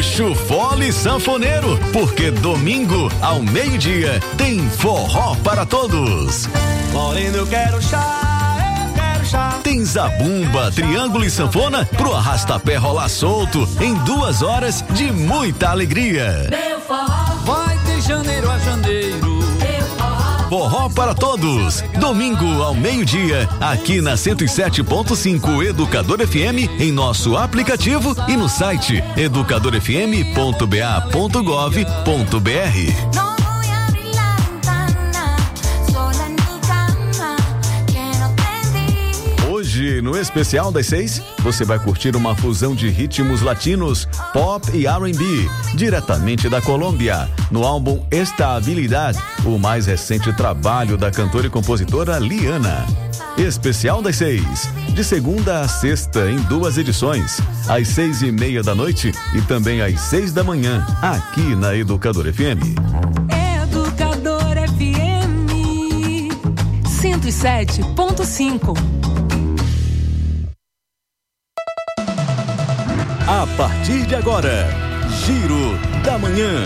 Trecho Fole Sanfoneiro, porque domingo ao meio-dia tem forró para todos. Moreno, eu quero chá. Tem zabumba, triângulo e sanfona pro arrastapé rolar solto em 2 horas de muita alegria. Meu forró vai de janeiro a janeiro. Forró para todos, domingo ao meio-dia, aqui na 107.5 Educador FM, em nosso aplicativo e no site educadorfm.ba.gov.br. Hoje, no especial das 6, você vai curtir uma fusão de ritmos latinos, pop e R&B, diretamente da Colômbia, no álbum Estabilidade, o mais recente trabalho da cantora e compositora Liana. Especial das 6, de segunda a sexta em 2 edições, às 6:30 da noite e também às 6 da manhã, aqui na Educador FM. Educador FM 107.5. A partir de agora, Giro da Manhã.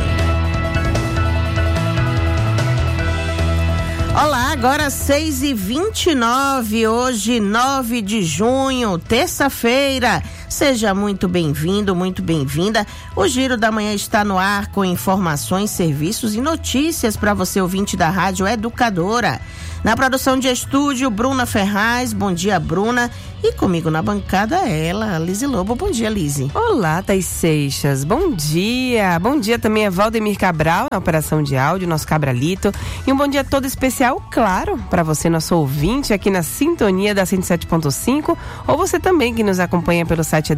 Olá, agora 6h29, hoje 9 de junho, terça-feira. Seja muito bem-vindo, muito bem-vinda. O Giro da Manhã está no ar com informações, serviços e notícias para você, ouvinte da Rádio Educadora. Na produção de estúdio, Bruna Ferraz. Bom dia, Bruna. E comigo na bancada ela, Lizy Lobo. Bom dia, Lizy. Olá, Thaís Seixas. Bom dia. Bom dia também a Valdemir Cabral, na operação de áudio, nosso Cabralito. E um bom dia todo especial, claro, para você, nosso ouvinte, aqui na sintonia da 107.5, ou você também que nos acompanha pelo site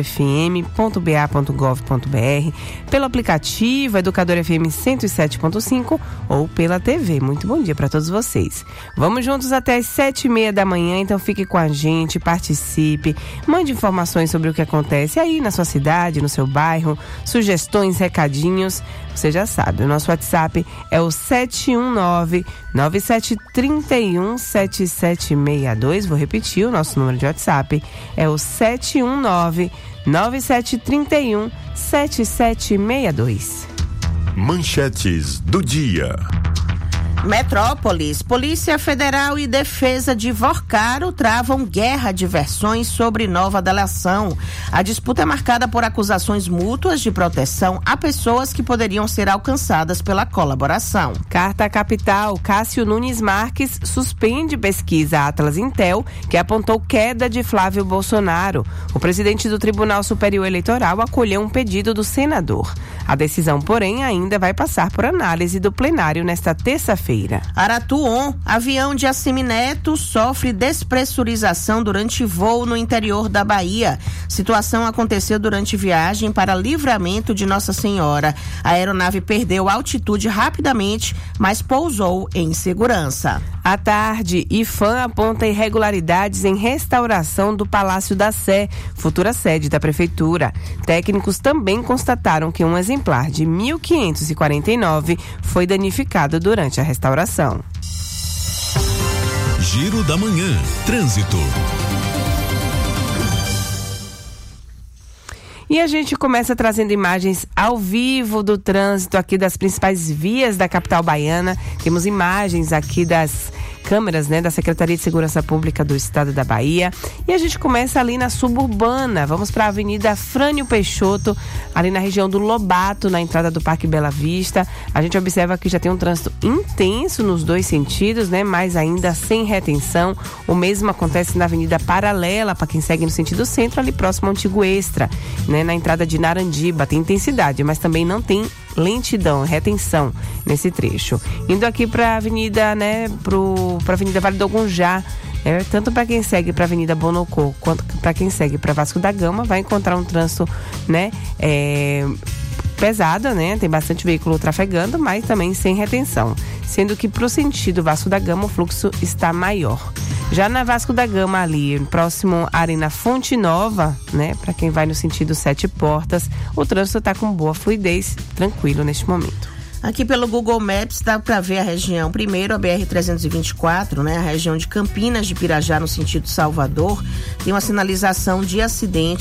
educadorfm.ba.gov.br, pelo aplicativo Educador FM 107.5 ou pela TV. Muito bom dia para todos vocês. Vamos juntos até as 7:30 da manhã, então fique com a gente, participe, mande informações sobre o que acontece aí na sua cidade, no seu bairro, sugestões, recadinhos. Você já sabe, o nosso WhatsApp é o 719-9731-7762. Vou repetir, o nosso número de WhatsApp é o 719-9731-7762. Manchetes do dia. Metrópolis, Polícia Federal e Defesa de Vorcaro travam guerra de versões sobre nova delação. A disputa é marcada por acusações mútuas de proteção a pessoas que poderiam ser alcançadas pela colaboração. Carta Capital, Cássio Nunes Marques suspende pesquisa Atlas Intel, que apontou queda de Flávio Bolsonaro. O presidente do Tribunal Superior Eleitoral acolheu um pedido do senador. A decisão, porém, ainda vai passar por análise do plenário nesta terça-feira. Aratuon, avião de Assemineto sofre despressurização durante voo no interior da Bahia. Situação aconteceu durante viagem para Livramento de Nossa Senhora. A aeronave perdeu altitude rapidamente, mas pousou em segurança. À tarde, IFAM aponta irregularidades em restauração do Palácio da Sé, futura sede da Prefeitura. Técnicos também constataram que um exemplar de 1549 foi danificado durante a restauração. Giro da Manhã, trânsito. E a gente começa trazendo imagens ao vivo do trânsito aqui das principais vias da capital baiana. Temos imagens aqui das câmeras, né, da Secretaria de Segurança Pública do Estado da Bahia. E a gente começa ali na suburbana. Vamos para a Avenida Frânio Peixoto, ali na região do Lobato, na entrada do Parque Bela Vista. A gente observa que já tem um trânsito intenso nos 2 sentidos, né, mas ainda sem retenção. O mesmo acontece na Avenida Paralela, para quem segue no sentido centro, ali próximo ao Antigo Extra, né, na entrada de Narandiba. Tem intensidade, mas também não tem lentidão, retenção nesse trecho. Indo aqui para a Avenida, né, para a Avenida Vale do Gonjá, tanto para quem segue para a Avenida Bonocô quanto para quem segue para Vasco da Gama, vai encontrar um trânsito, né, pesado, né? Tem bastante veículo trafegando, mas também sem retenção. Sendo que para o sentido Vasco da Gama o fluxo está maior. Já na Vasco da Gama ali, próximo à Arena Fonte Nova, né? Para quem vai no sentido 7 Portas, o trânsito está com boa fluidez, tranquilo neste momento. Aqui pelo Google Maps dá para ver a região, primeiro a BR-324, né? A região de Campinas de Pirajá no sentido Salvador, tem uma sinalização de acidente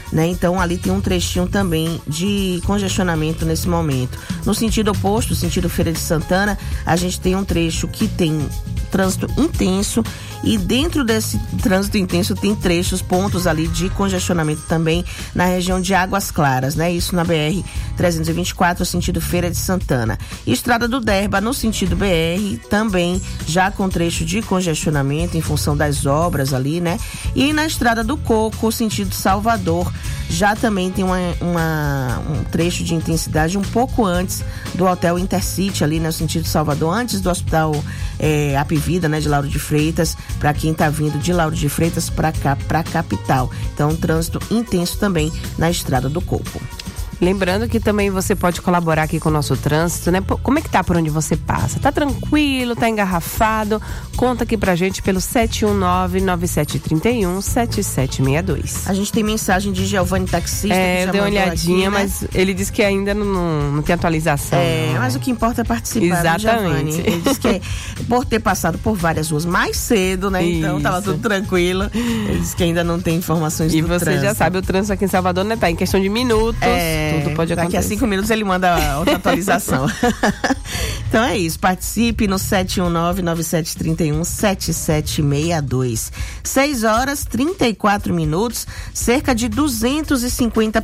né? Então ali tem um trechinho também de congestionamento nesse momento. No sentido oposto, sentido Feira de Santana, a gente tem um trecho que tem trânsito intenso, e dentro desse trânsito intenso tem pontos ali de congestionamento também na região de Águas Claras, né? Isso na BR-324, sentido Feira de Santana. Estrada do Derba, no sentido BR, também já com trecho de congestionamento em função das obras ali, né? E na Estrada do Coco, sentido Salvador, já também tem um trecho de intensidade um pouco antes do Hotel Intercity ali, no sentido Salvador, antes do Hospital Apivida, né, de Lauro de Freitas, para quem está vindo de Lauro de Freitas para cá, para a capital. Então, um trânsito intenso também na Estrada do Coco. Lembrando que também você pode colaborar aqui com o nosso trânsito, né? Como é que tá por onde você passa? Tá tranquilo? Tá engarrafado? Conta aqui pra gente pelo 719-9731-7762. A gente tem mensagem de Giovanni Taxista. Eu dei uma olhadinha, aqui, né? Mas ele disse que ainda não tem atualização. Mas o que importa é participar. Exatamente. Ele disse que por ter passado por várias ruas mais cedo, né? Isso. Então tava tudo tranquilo. Ele disse que ainda não tem informações do trânsito. E você já sabe, o trânsito aqui em Salvador, né? Tá em questão de minutos. Tudo pode acontecer. Daqui a 5 minutos ele manda outra atualização. Então é isso, participe no 719-9731-7762. 6h34, cerca de 250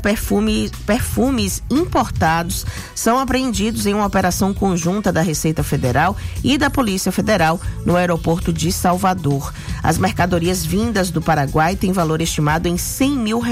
perfumes importados são apreendidos em uma operação conjunta da Receita Federal e da Polícia Federal no aeroporto de Salvador. As mercadorias vindas do Paraguai têm valor estimado em R$100 mil.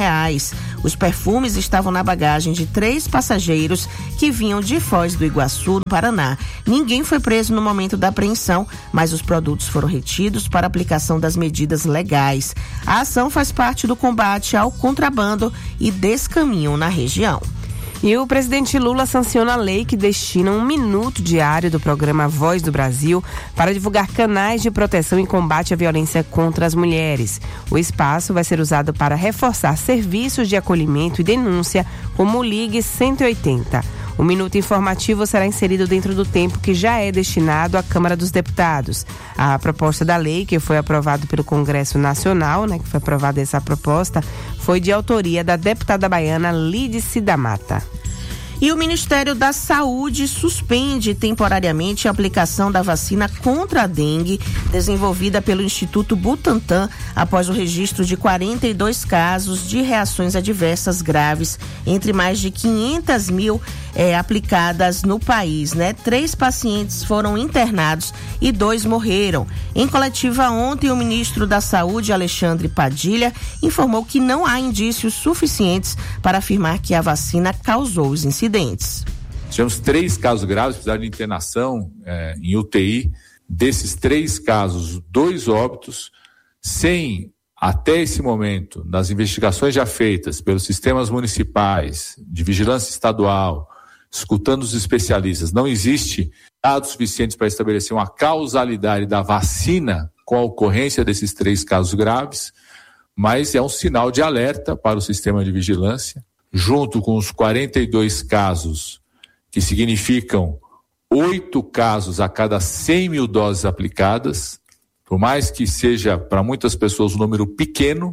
Os perfumes estavam na bagagem de 3 passageiros que vinham de Foz do Iguaçu, no Paraná. Ninguém foi preso no momento da apreensão, mas os produtos foram retidos para aplicação das medidas legais. A ação faz parte do combate ao contrabando e descaminho na região. E o presidente Lula sanciona a lei que destina 1 minuto diário do programa Voz do Brasil para divulgar canais de proteção e combate à violência contra as mulheres. O espaço vai ser usado para reforçar serviços de acolhimento e denúncia, como o Ligue 180. O minuto informativo será inserido dentro do tempo que já é destinado à Câmara dos Deputados. A proposta da lei, que foi aprovada pelo Congresso Nacional, né, que foi aprovada essa proposta, foi de autoria da deputada baiana Lídice da Mata. E o Ministério da Saúde suspende temporariamente a aplicação da vacina contra a dengue desenvolvida pelo Instituto Butantan após o registro de 42 casos de reações adversas graves, entre mais de 500 mil aplicadas no país, né? 3 pacientes foram internados e 2 morreram. Em coletiva ontem, o ministro da Saúde, Alexandre Padilha, informou que não há indícios suficientes para afirmar que a vacina causou os incidentes. Tivemos 3 casos graves, precisaram de internação em UTI. Desses 3 casos, 2 óbitos, sem, até esse momento, das investigações já feitas pelos sistemas municipais, de vigilância estadual, escutando os especialistas, não existe dados suficientes para estabelecer uma causalidade da vacina com a ocorrência desses 3 casos graves, mas é um sinal de alerta para o sistema de vigilância, junto com os 42 casos, que significam 8 casos a cada 100 mil doses aplicadas, por mais que seja para muitas pessoas um número pequeno,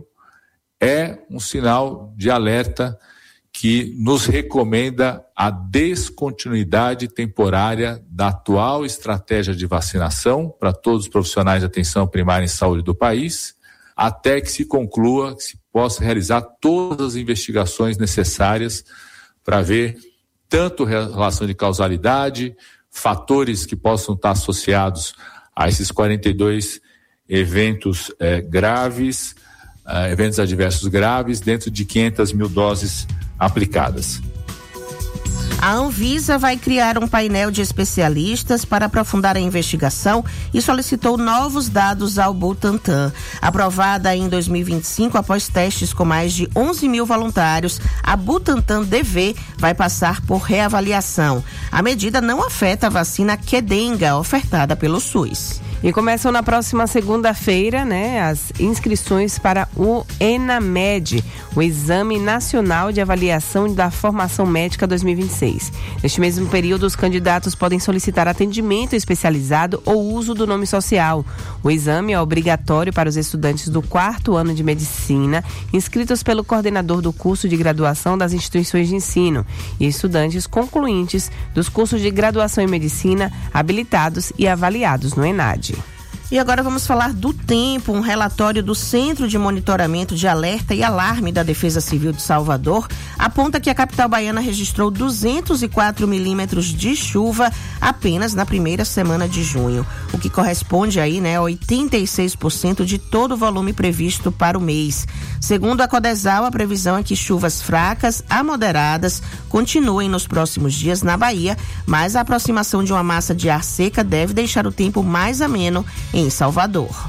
é um sinal de alerta que nos recomenda a descontinuidade temporária da atual estratégia de vacinação para todos os profissionais de atenção primária em saúde do país, até que se conclua, que se possa realizar todas as investigações necessárias para ver tanto relação de causalidade, fatores que possam estar associados a esses 42 eventos graves, eventos adversos graves, dentro de 500 mil doses aplicadas. A Anvisa vai criar um painel de especialistas para aprofundar a investigação e solicitou novos dados ao Butantan. Aprovada em 2025, após testes com mais de 11 mil voluntários, a Butantan DV vai passar por reavaliação. A medida não afeta a vacina Qdenga, ofertada pelo SUS. E começam na próxima segunda-feira, né, as inscrições para o ENAMED, o Exame Nacional de Avaliação da Formação Médica 2026. Neste mesmo período, os candidatos podem solicitar atendimento especializado ou uso do nome social. O exame é obrigatório para os estudantes do 4º ano de medicina, inscritos pelo coordenador do curso de graduação das instituições de ensino, e estudantes concluintes dos cursos de graduação em medicina, habilitados e avaliados no ENAD. E agora vamos falar do tempo. Um relatório do Centro de Monitoramento de Alerta e Alarme da Defesa Civil de Salvador aponta que a capital baiana registrou 204 milímetros de chuva apenas na primeira semana de junho, o que corresponde aí, né, a 86% de todo o volume previsto para o mês. Segundo a Codesal, a previsão é que chuvas fracas a moderadas continuem nos próximos dias na Bahia, mas a aproximação de uma massa de ar seca deve deixar o tempo mais ameno em Salvador.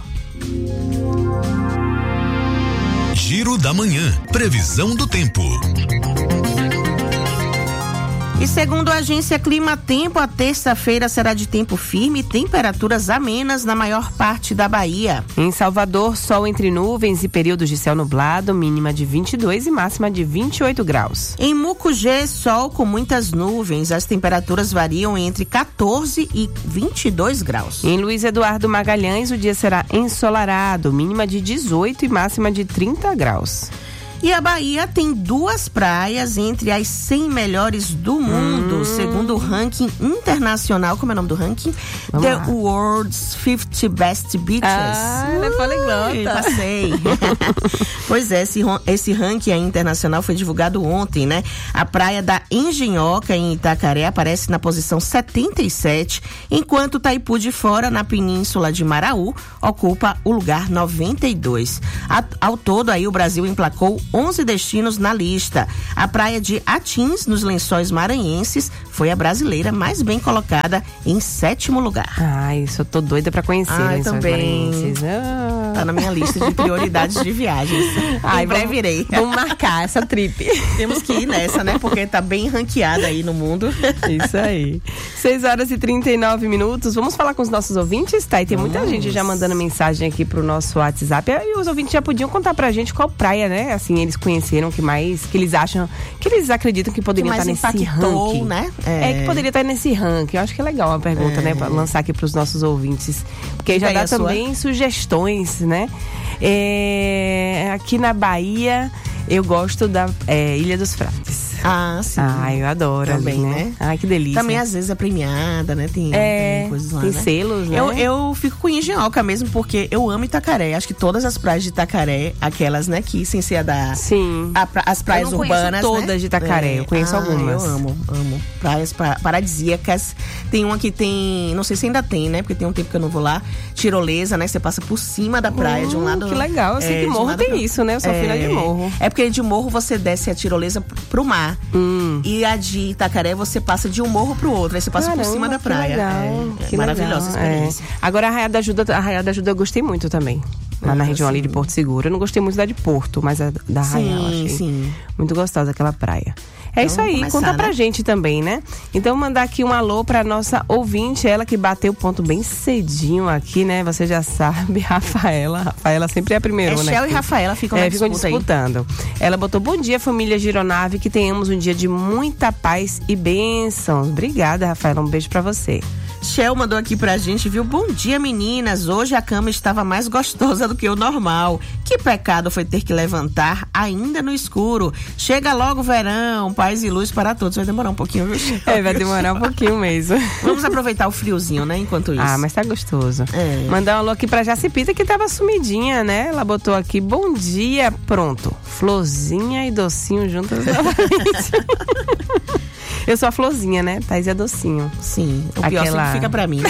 Giro da Manhã. Previsão do tempo. E segundo a agência Clima Tempo, a terça-feira será de tempo firme e temperaturas amenas na maior parte da Bahia. Em Salvador, sol entre nuvens e períodos de céu nublado, mínima de 22 e máxima de 28 graus. Em Mucugê, sol com muitas nuvens, as temperaturas variam entre 14 e 22 graus. Em Luiz Eduardo Magalhães, o dia será ensolarado, mínima de 18 e máxima de 30 graus. E a Bahia tem 2 praias entre as 100 melhores do mundo, segundo o ranking internacional. Como é o nome do ranking? Vamos The lá. World's 50 Best Beaches. ela é poliglota. Passei. Pois é, esse ranking aí internacional foi divulgado ontem, né? A praia da Engenhoca, em Itacaré, aparece na posição 77, enquanto Taipu de Fora, na península de Maraú, ocupa o lugar 92. Ao todo, aí, o Brasil emplacou 11 destinos na lista. A praia de Atins, nos Lençóis Maranhenses, foi a brasileira mais bem colocada em 7º lugar. Ai, isso eu tô doida pra conhecer. Eu também. Tá na minha lista de prioridades de viagens. Em breve irei. Vamos marcar essa trip. Temos que ir nessa, né? Porque tá bem ranqueada aí no mundo. Isso aí. 6h39. Vamos falar com os nossos ouvintes, tá? E tem muita gente já mandando mensagem aqui pro nosso WhatsApp. E os ouvintes já podiam contar pra gente qual praia, né? Assim, eles conheceram, que eles acham, que eles acreditam que poderiam estar nesse ranking. Né? Que poderia estar nesse ranking. Eu acho que é legal uma pergunta, né? Pra lançar aqui pros nossos ouvintes. Porque aí já dá também sugestões, né? Aqui na Bahia, eu gosto da Ilha dos Frades. Ah, sim. Eu adoro também, ali, né? Ai, que delícia. Também às vezes é premiada, né? Tem coisas lá, tem né? selos, né? Eu fico com Engenhoca mesmo, porque eu amo Itacaré. Acho que todas as praias de Itacaré, aquelas, né, que sem ser a da... Sim. As praias eu não urbanas, todas, né? de Itacaré, eu conheço algumas. Eu amo. Praias paradisíacas. Tem uma que tem, não sei se ainda tem, né? Porque tem um tempo que eu não vou lá. Tirolesa, né? Você passa por cima da praia, de um lado... Que legal. Eu sei que morro tem isso, né? Eu sou filha de morro. É porque de morro você desce a tirolesa pro mar. E a de Itacaré você passa de um morro pro outro. Aí você passa por cima da praia. Legal, que maravilhosa legal. experiência. Agora a Arraial da Ajuda eu gostei muito também. Lá na região ali de Porto Seguro. Eu não gostei muito da de Porto, mas a da Arraial achei muito gostosa aquela praia. É isso aí, conta pra gente também, né? Então mandar aqui um alô pra nossa ouvinte, ela que bateu o ponto bem cedinho aqui, né? Você já sabe, Rafaela. Rafaela sempre é a primeira, né? Shell e Rafaela ficam disputando. Ela botou: bom dia, família Gironave, que tenhamos um dia de muita paz e bênçãos. Obrigada, Rafaela, um beijo pra você. Shell mandou aqui pra gente, viu? Bom dia, meninas. Hoje a cama estava mais gostosa do que o normal. Que pecado foi ter que levantar ainda no escuro. Chega logo o verão, paz e luz para todos. Vai demorar um pouquinho, viu, Shell? Vai demorar um pouquinho mesmo. Vamos aproveitar o friozinho, né? Enquanto isso. Mas tá gostoso. Mandar um alô aqui pra Jacipita, que tava sumidinha, né? Ela botou aqui: bom dia, pronto. Florzinha e docinho juntas novamente. Eu sou a Florzinha, né? Thaís é docinho. Sim, o pior sempre fica pra mim.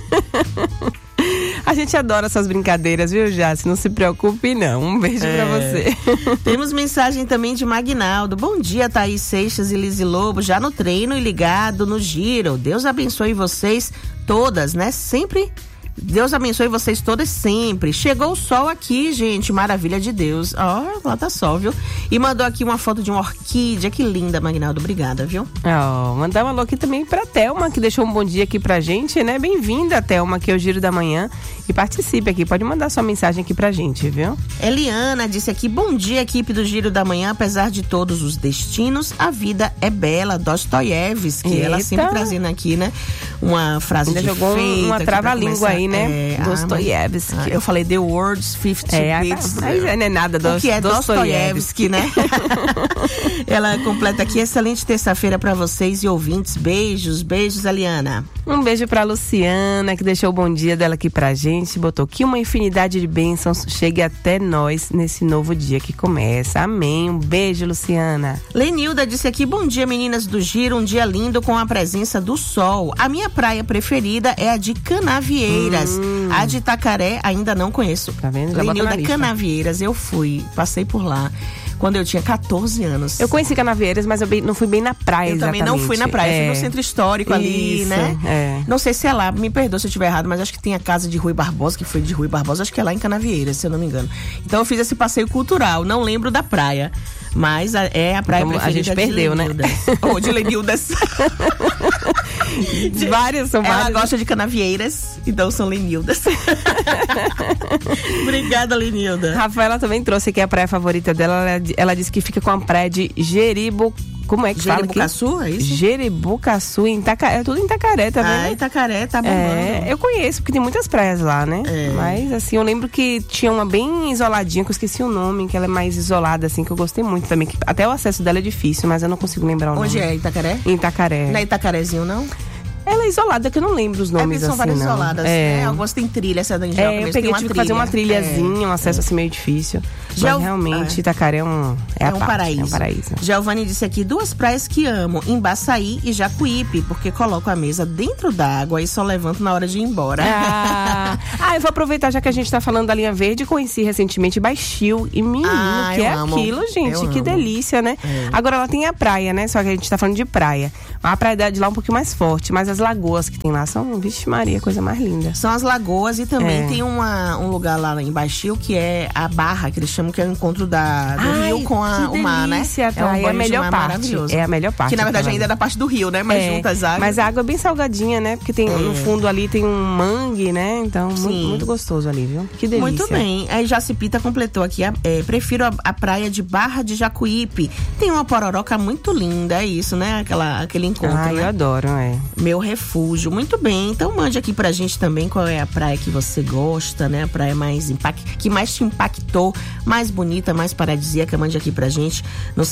A gente adora essas brincadeiras, viu, Jace? Não se preocupe, não. Um beijo pra você. Temos mensagem também de Magnaldo. Bom dia, Thaís Seixas e Lizzy Lobo. Já no treino e ligado no Giro. Deus abençoe vocês todas, né? Sempre Deus abençoe vocês todas sempre. Chegou o sol aqui, gente, maravilha de Deus. Lá tá sol, viu? E mandou aqui uma foto de uma orquídea, que linda, Magnaldo, obrigada, viu? Mandar um alô aqui também pra Thelma, que deixou um bom dia aqui pra gente, né? Bem-vinda, Thelma, aqui é o Giro da Manhã. E participe aqui, pode mandar sua mensagem aqui pra gente, viu? Eliana disse aqui, bom dia, equipe do Giro da Manhã. Apesar de todos os destinos, a vida é bela. Dostoiévski, ela sempre trazendo aqui, né? Uma frase ainda jogou uma trava-língua aí, né? Dostoiévski. Eu falei The World's 50 Bits. Mas não é nada o que é Dostoiévski, né? Ela completa aqui, excelente terça-feira pra vocês e ouvintes. Beijos, Eliana. Um beijo pra Luciana, que deixou o bom dia dela aqui pra gente. Botou que uma infinidade de bênçãos chegue até nós nesse novo dia que começa. Amém. Um beijo, Luciana. Lenilda disse aqui, bom dia, meninas do Giro. Um dia lindo com a presença do sol. A minha praia preferida é a de Canavieiras. A de Itacaré ainda não conheço. Tá vendo? Lenilda, Canavieiras, eu fui, passei por lá quando eu tinha 14 anos. Eu conheci Canavieiras, mas eu não fui bem na praia, exatamente. Eu também não fui na praia, fui no centro histórico ali, né? Não sei se é lá, me perdoa se eu estiver errado, mas acho que tem a casa de Rui Barbosa, que foi de Rui Barbosa, acho que é lá em Canavieiras, se eu não me engano. Então eu fiz esse passeio cultural, não lembro da praia, mas é a praia preferida. A gente perdeu, né? De Lenildas. São várias. Ela gosta de Canavieiras, então são Lenildas. Obrigada, Lenilda. Rafaela também trouxe aqui a praia favorita dela. Ela disse que fica com a praia de como é que fala aqui? Jeribucaçu, é isso? Jeribucaçu, em Itacaré. É tudo em Itacaré, tá vendo? Itacaré tá bombando. Eu conheço, porque tem muitas praias lá, né? Mas, assim, eu lembro que tinha uma bem isoladinha, que eu esqueci o nome, que ela é mais isolada, assim, que eu gostei muito também. Que até o acesso dela é difícil, mas eu não consigo lembrar o nome. Onde é? Itacaré? Em Itacaré. Não é Itacarezinho, não? Ela é isolada, que eu não lembro os nomes, são assim, várias não. Isoladas, né? Algumas tem trilha, essa da Angel. Eu tive que fazer uma trilhazinha, um acesso assim meio difícil. Mas realmente, Itacaré é um paraíso. É um paraíso. Giovanni disse aqui, 2 praias que amo, Embaçaí e Jacuípe, porque coloco a mesa dentro d'água e só levanto na hora de ir embora. Eu vou aproveitar, já que a gente tá falando da linha verde, conheci recentemente Baixio e menino, que é aquilo, gente, que delícia, né? Agora ela tem a praia, né? Só que a gente tá falando de praia. A praia de lá é um pouquinho mais forte, mas as lagoas que tem lá são, vixe Maria, coisa mais linda. São as lagoas e também tem um lugar lá em Baixio que é a Barra, que eles chamam, que é o encontro do rio com o mar, né? É a melhor parte. Maravilhoso. É a melhor parte. Que na verdade ainda é da parte do rio, né? Mas junta as águas. Mas a água é bem salgadinha, né? Porque tem no fundo ali tem um mangue, né? Então, muito gostoso ali, viu? Que delícia. Muito bem. Aí Jacipita completou aqui, prefiro a praia de Barra de Jacuípe. Tem uma pororoca muito linda, é isso, né? Aquele encontro, né? Eu adoro, Meu refúgio. Muito bem. Então mande aqui pra gente também qual é a praia que você gosta, né? A praia que mais te impactou, mais bonita, mais paradisíaca. Mande aqui pra gente no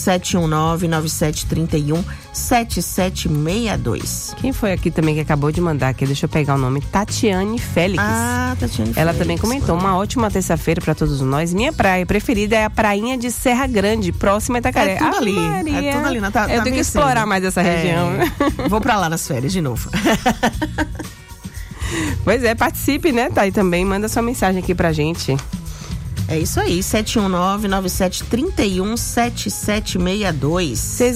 719-9731-7762. Quem foi aqui também que acabou de mandar aqui? Deixa eu pegar o nome. Tatiane Félix. Tatiane Ela Félix. também comentou, uma ótima terça-feira pra todos nós. Minha praia preferida é a prainha de Serra Grande, próxima a Itacaré. É tudo ali. Eu tenho que explorar mais essa região. Vou pra lá nas férias de novo. Pois é, participe, né? Tá aí também, manda sua mensagem aqui pra gente. É isso aí, 719-9731-7762.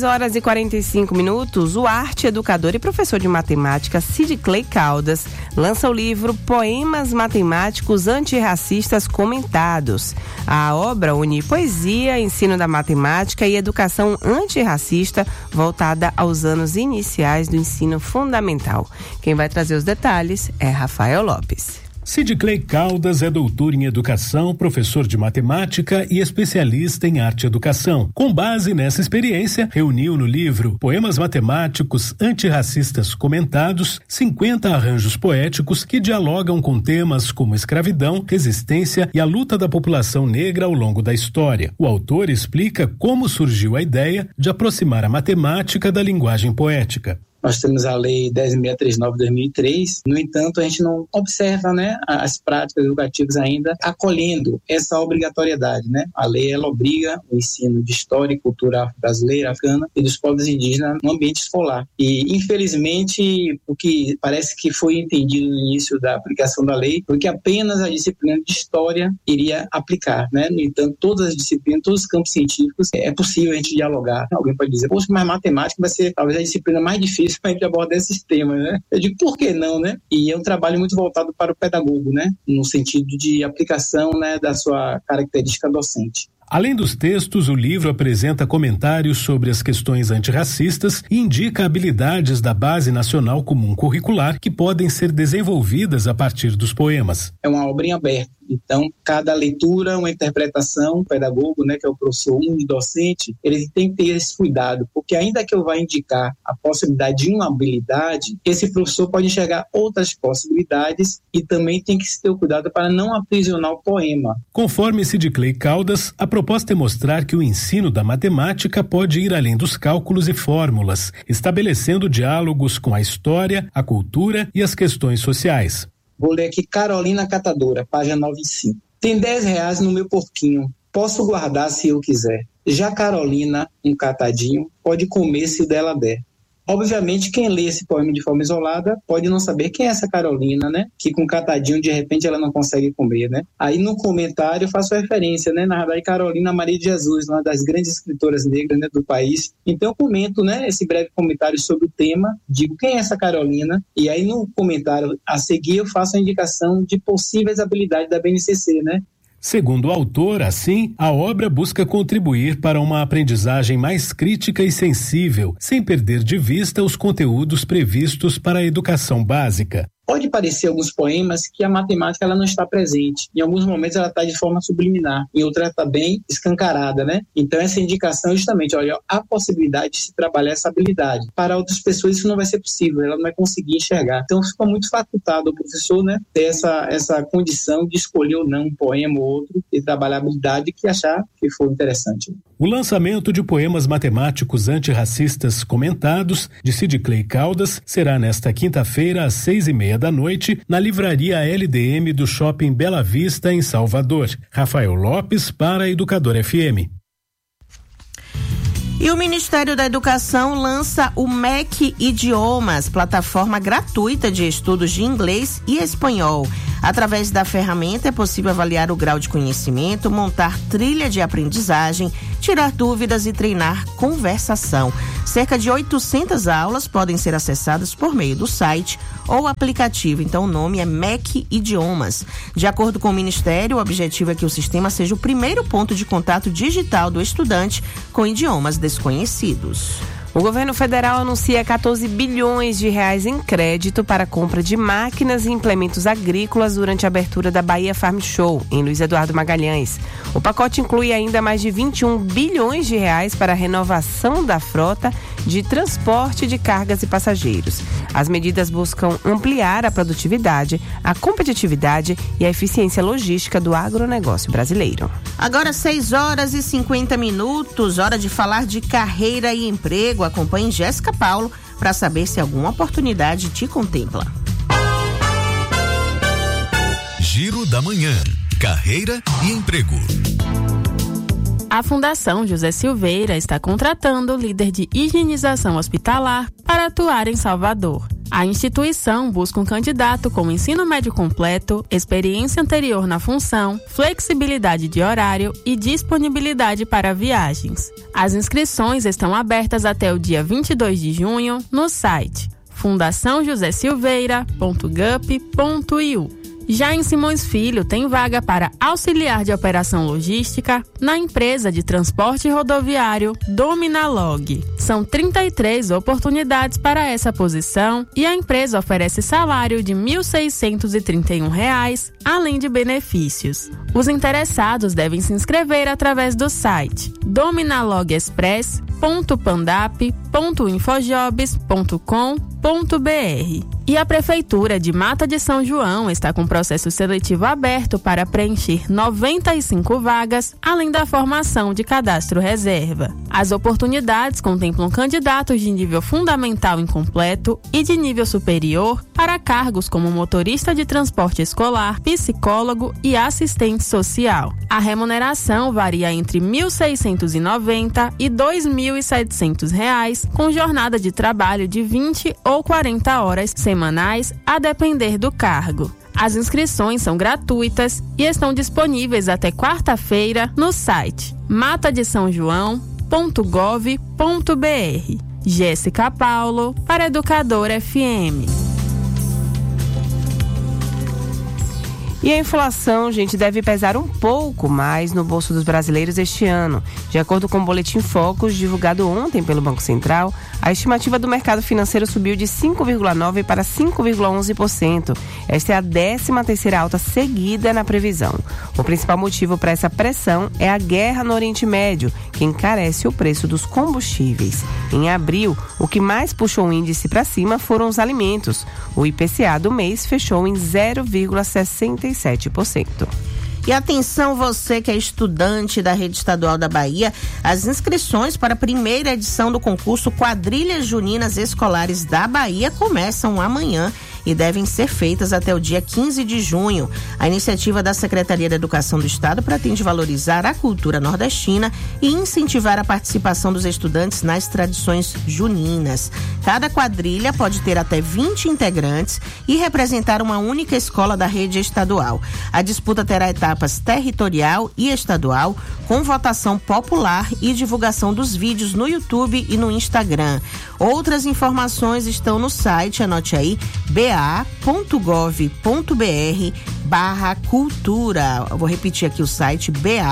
6h45. O arte educador e professor de matemática Sid Clay Caldas lança o livro Poemas Matemáticos Antirracistas Comentados. A obra une poesia, ensino da matemática e educação antirracista voltada aos anos iniciais do ensino fundamental. Quem vai trazer os detalhes é Rafael Lopes. Sid Clay Caldas é doutor em educação, professor de matemática e especialista em arte e educação. Com base nessa experiência, reuniu no livro Poemas Matemáticos Antirracistas Comentados 50 arranjos poéticos que dialogam com temas como escravidão, resistência e a luta da população negra ao longo da história. O autor explica como surgiu a ideia de aproximar a matemática da linguagem poética. Nós temos a Lei 10.639 de 2003, no entanto, a gente não observa, né, as práticas educativas ainda acolhendo essa obrigatoriedade, né? A lei, ela obriga o ensino de história e cultura afro-brasileira, africana e dos povos indígenas no ambiente escolar. E, infelizmente, o que parece que foi entendido no início da aplicação da lei foi que apenas a disciplina de história iria aplicar, né? No entanto, todas as disciplinas, todos os campos científicos, é possível a gente dialogar. Alguém pode dizer, poxa, mas matemática vai ser talvez a disciplina mais difícil difícil para a gente abordar esses temas, né? Eu digo, por que não, né? E é um trabalho muito voltado para o pedagogo, né? No sentido de aplicação, né, da sua característica docente. Além dos textos, o livro apresenta comentários sobre as questões antirracistas e indica habilidades da Base Nacional Comum Curricular que podem ser desenvolvidas a partir dos poemas. É uma obra em aberto. Então, cada leitura, uma interpretação, o pedagogo, né, que é o professor docente, ele tem que ter esse cuidado, porque ainda que eu vá indicar a possibilidade de uma habilidade, esse professor pode enxergar outras possibilidades e também tem que ter o cuidado para não aprisionar o poema. Conforme Sidclay Caldas, a proposta é mostrar que o ensino da matemática pode ir além dos cálculos e fórmulas, estabelecendo diálogos com a história, a cultura e as questões sociais. Vou ler aqui Carolina Catadora, página 95. Tem R$10 no meu porquinho, posso guardar se eu quiser. Já Carolina, um catadinho, pode comer se o dela der. Obviamente, quem lê esse poema de forma isolada pode não saber quem é essa Carolina, né? Que com catadinho, de repente, ela não consegue comer, né? Aí, no comentário, eu faço referência, né? Na verdade, Carolina Maria de Jesus, uma das grandes escritoras negras, né, do país. Então, eu comento, né, esse breve comentário sobre o tema, digo quem é essa Carolina, e aí, no comentário a seguir, eu faço a indicação de possíveis habilidades da BNCC, né? Segundo o autor, assim, a obra busca contribuir para uma aprendizagem mais crítica e sensível, sem perder de vista os conteúdos previstos para a educação básica. Pode parecer alguns poemas que a matemática ela não está presente. Em alguns momentos ela está de forma subliminar, em outras está bem escancarada, né? Então essa indicação é justamente, olha, a possibilidade de se trabalhar essa habilidade. Para outras pessoas isso não vai ser possível, ela não vai conseguir enxergar. Então fica muito facultado ao professor, né, ter essa condição de escolher ou não um poema ou outro e trabalhar a habilidade que achar que for interessante. O lançamento de poemas matemáticos antirracistas comentados de Sidclay Caldas será nesta quinta-feira às 6:30 da noite na livraria LDM do Shopping Bela Vista, em Salvador. Rafael Lopes para a Educador FM. E o Ministério da Educação lança o MEC Idiomas, plataforma gratuita de estudos de inglês e espanhol. Através da ferramenta é possível avaliar o grau de conhecimento, montar trilha de aprendizagem, tirar dúvidas e treinar conversação. Cerca de 800 aulas podem ser acessadas por meio do site ou aplicativo. Então o nome é MEC Idiomas. De acordo com o Ministério, o objetivo é que o sistema seja o primeiro ponto de contato digital do estudante com idiomas desconhecidos. O governo federal anuncia 14 bilhões de reais em crédito para a compra de máquinas e implementos agrícolas durante a abertura da Bahia Farm Show, em Luiz Eduardo Magalhães. O pacote inclui ainda mais de 21 bilhões de reais para a renovação da frota de transporte de cargas e passageiros. As medidas buscam ampliar a produtividade, a competitividade e a eficiência logística do agronegócio brasileiro. Agora 6:50, hora de falar de carreira e emprego. Acompanhe Jéssica Paulo para saber se alguma oportunidade te contempla. Giro da Manhã. Carreira e emprego. A Fundação José Silveira está contratando líder de higienização hospitalar para atuar em Salvador. A instituição busca um candidato com ensino médio completo, experiência anterior na função, flexibilidade de horário e disponibilidade para viagens. As inscrições estão abertas até o dia 22 de junho no site fundaçãojosésilveira.gup.iu. Já em Simões Filho, tem vaga para auxiliar de operação logística na empresa de transporte rodoviário Dominalog. São 33 oportunidades para essa posição e a empresa oferece salário de R$ 1.631, além de benefícios. Os interessados devem se inscrever através do site dominalogexpress.pandap.infojobs.com.br. E a Prefeitura de Mata de São João está com processo seletivo aberto para preencher 95 vagas, além da formação de cadastro reserva. As oportunidades contemplam candidatos de nível fundamental incompleto e de nível superior para cargos como motorista de transporte escolar, psicólogo e assistente social. A remuneração varia entre R$ 1.690 e R$ 2.700, com jornada de trabalho de 20 ou 40 horas semanais, a depender do cargo. As inscrições são gratuitas e estão disponíveis até quarta-feira no site matadesaojoão.gov.br. Jéssica Paulo, para Educadora FM. E a inflação, gente, deve pesar um pouco mais no bolso dos brasileiros este ano. De acordo com o Boletim Focus, divulgado ontem pelo Banco Central, a estimativa do mercado financeiro subiu de 5,9% para 5,11%. Esta é a 13ª alta seguida na previsão. O principal motivo para essa pressão é a guerra no Oriente Médio, que encarece o preço dos combustíveis. Em abril, o que mais puxou o índice para cima foram os alimentos. O IPCA do mês fechou em 0,67%. E atenção você que é estudante da Rede Estadual da Bahia, as inscrições para a primeira edição do concurso Quadrilhas Juninas Escolares da Bahia começam amanhã e devem ser feitas até o dia 15 de junho. A iniciativa da Secretaria da Educação do Estado pretende valorizar a cultura nordestina e incentivar a participação dos estudantes nas tradições juninas. Cada quadrilha pode ter até 20 integrantes e representar uma única escola da rede estadual. A disputa terá etapas territorial e estadual, com votação popular e divulgação dos vídeos no YouTube e no Instagram. Outras informações estão no site, anote aí, ba.gov.br/cultura. Eu vou repetir aqui o site,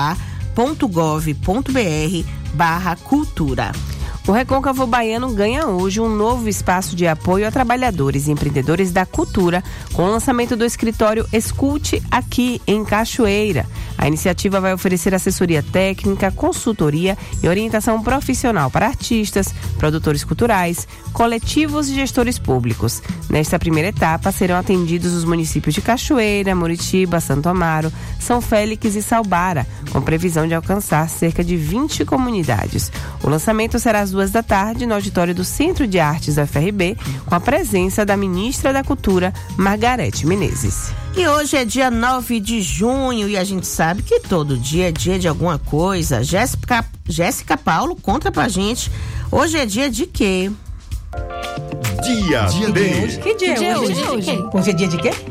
ba.gov.br/cultura. O Recôncavo Baiano ganha hoje um novo espaço de apoio a trabalhadores e empreendedores da cultura, com o lançamento do escritório Escute Aqui, em Cachoeira. A iniciativa vai oferecer assessoria técnica, consultoria e orientação profissional para artistas, produtores culturais, coletivos e gestores públicos. Nesta primeira etapa, serão atendidos os municípios de Cachoeira, Muritiba, Santo Amaro, São Félix e Salbara, com previsão de alcançar cerca de 20 comunidades. O lançamento será às 14h no auditório do Centro de Artes da UFRB, com a presença da ministra da Cultura, Margarete Menezes. E hoje é dia 9 de junho e a gente sabe que todo dia é dia de alguma coisa. Jéssica Paulo, conta pra gente, hoje é dia de quê? Dia D. Que dia é hoje? Hoje é dia de quê?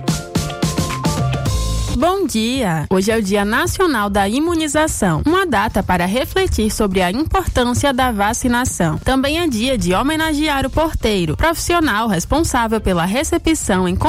Bom dia! Hoje é o Dia Nacional da Imunização, uma data para refletir sobre a importância da vacinação. Também é dia de homenagear o porteiro, profissional responsável pela recepção em